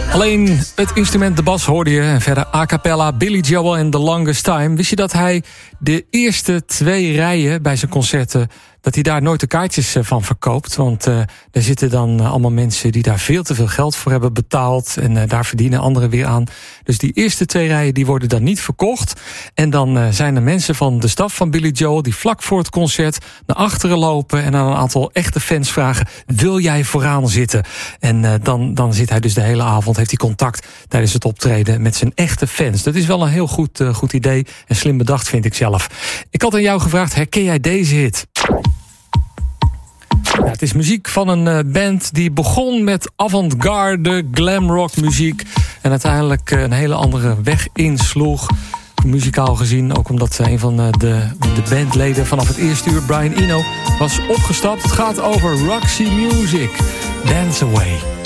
Alleen het instrument de bas hoorde je. En verder a cappella Billy Joel en The Longest Time. Wist je dat hij de eerste 2 rijen bij zijn concerten, dat hij daar nooit de kaartjes van verkoopt? Want er zitten dan allemaal mensen die daar veel te veel geld voor hebben betaald. En daar verdienen anderen weer aan. Dus die eerste 2 rijen die worden dan niet verkocht. En dan zijn er mensen van de staf van Billy Joel die vlak voor het concert naar achteren lopen en aan een aantal echte fans vragen: wil jij vooraan zitten? En dan zit hij dus de hele avond, heeft hij contact tijdens het optreden met zijn echte fans. Dat is wel een heel goed idee en slim bedacht, vind ik zelf. Ik had aan jou gevraagd, herken jij deze hit? Ja, het is muziek van een band die begon met avant-garde glamrock muziek en uiteindelijk een hele andere weg insloeg, muzikaal gezien. Ook omdat een van de bandleden vanaf het eerste uur, Brian Eno, was opgestapt. Het gaat over Roxy Music. Dance Away.